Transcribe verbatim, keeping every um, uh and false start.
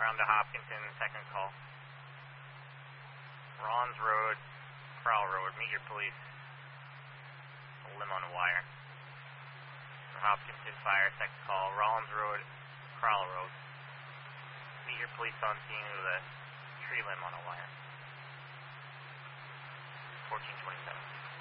Around to Hopkinton, second call. Rollins Road, Crowell Road, meet your police. A limb on a wire. Hopkinton Fire, second call. Rollins Road, Crowell Road. Meet your police on scene with a tree limb on a wire. fourteen twenty-seven.